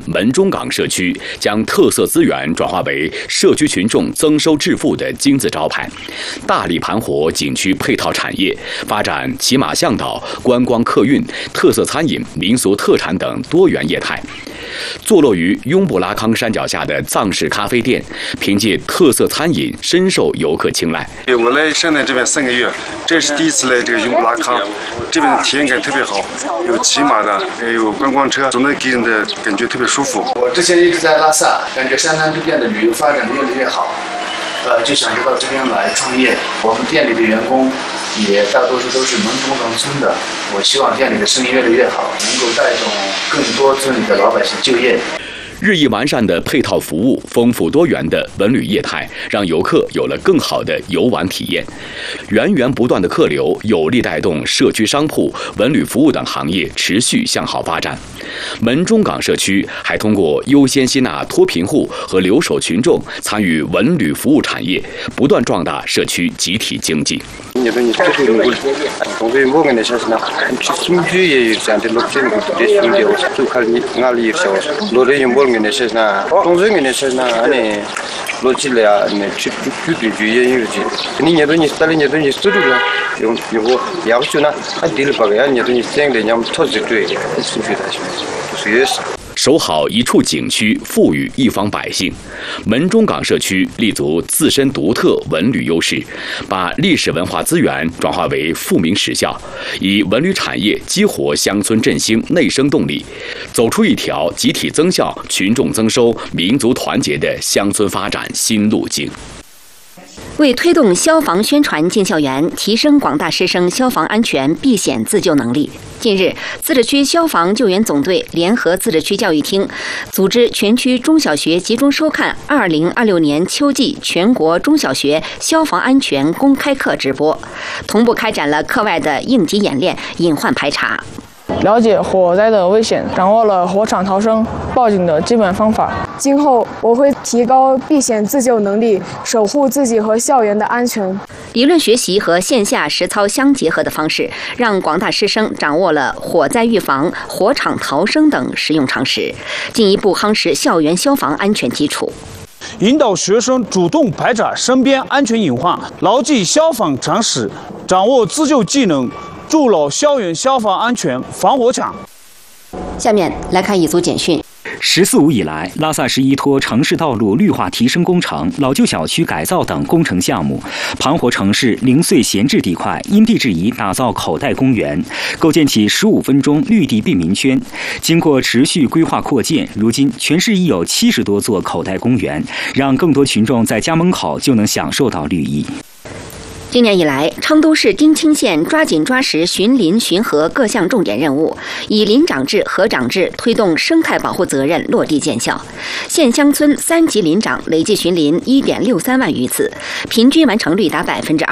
门中港社区将特色资源转化为社区群众增收致富的金字招牌，大力盘活景区配套产业，发展骑马向导、观光客运、特色餐饮、民俗特产等多元业态。坐落于雍布拉康山脚下的藏式咖啡店，凭借特色餐饮深受游客青睐。 我来深圳这边3个月，这是第一次来这个雍布拉康，这边的体验感特别好，有骑马的，也有观光车，总的给人的感觉特别舒服。 我之前一直在拉萨，感觉山南这边的旅游发展越来越好，就想着到这边来创业。我们店里的员工也大多数都是门中港村的，我希望店里的生意越来越好，能够带动更多村里的老百姓就业。 日益完善的配套服务、丰富多元的文旅业态，让游客有了更好的游玩体验。源源不断的客流有力带动社区商铺、文旅服务等行业持续向好发展。门中港社区还通过优先吸纳脱贫户和留守群众参与文旅服务产业，不断壮大社区集体经济。守好一处景区，富裕一方百姓。门中港社区立足自身独特文旅优势，把历史文化资源转化为富民实效，以文旅产业激活乡村振兴内生动力，走出一条集体增效、群众增收、民族团结的乡村发展新路径。 为推动消防宣传进校园，提升广大师生消防安全避险自救能力，近日，自治区消防救援总队联合自治区教育厅，组织全区中小学集中收看2026年秋季全国中小学消防安全公开课直播，同步开展了课外的应急演练、隐患排查。 了解火灾的危险，掌握了火场逃生、报警的基本方法。 今后我会提高避险自救能力，守护自己和校园的安全。 理论学习和线下实操相结合的方式，让广大师生掌握了火灾预防、火场逃生等实用常识，进一步夯实校园消防安全基础。 引导学生主动排查身边安全隐患，牢记消防常识，掌握自救技能，筑牢校园消防安全防火墙。 下面来看一组简讯。 “14五”以来，拉萨市依托城市道路绿化提升工程、老旧小区改造等工程项目，盘活城市零碎闲置地块，因地制宜打造口袋公园，构建起15分钟绿地便民圈。经过持续规划扩建，如今全市已有70多座口袋公园，让更多群众在家门口就能享受到绿意。 今年以来，昌都市丁青县抓紧抓实巡林巡河各项重点任务，以林长制、河长制推动生态保护责任落地见效。县乡村3级林长累计巡林1.63万余次，平均完成率达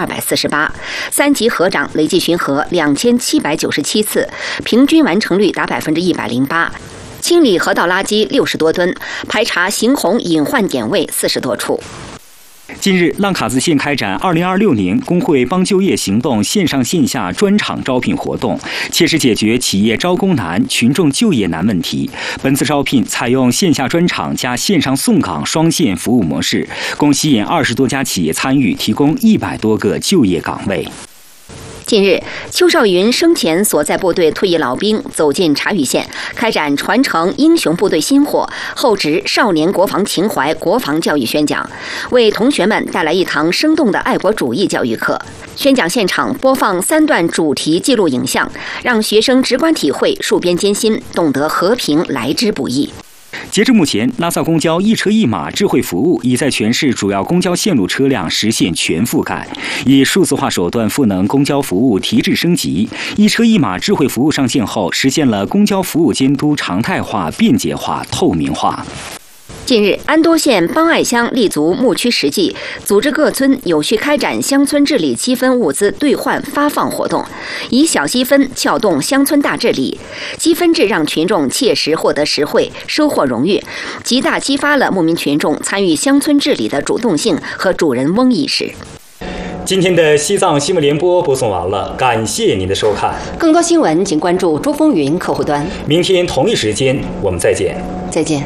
248%；3级河长累计巡河2797次，平均完成率达108%。清理河道垃圾60多吨，排查行红隐患点位40多处。 近日，浪卡子县开展2026年工会帮就业行动线上线下专场招聘活动，切实解决企业招工难、群众就业难问题。本次招聘采用线下专场加线上送岗双线服务模式，共吸引20多家企业参与，提供100多个就业岗位。 近日，邱少云生前所在部队退役老兵走进察隅县，开展传承英雄部队薪火、厚植少年国防情怀国防教育宣讲，为同学们带来一堂生动的爱国主义教育课。宣讲现场播放3段主题记录影像，让学生直观体会戍边艰辛，懂得和平来之不易。 截至目前，拉萨公交一车一码智慧服务已在全市主要公交线路车辆实现全覆盖，以数字化手段赋能公交服务提质升级。一车一码智慧服务上线后，实现了公交服务监督常态化、便捷化、透明化。 近日，安多县邦爱乡立足牧区实际，组织各村有序开展乡村治理积分物资兑换发放活动，以小积分撬动乡村大治理。积分制让群众切实获得实惠，收获荣誉，极大激发了牧民群众参与乡村治理的主动性和主人翁意识。 今天的西藏新闻联播播送完了，感谢您的收看。 更多新闻请关注珠风云客户端。 明天同一时间我们再见。 再见。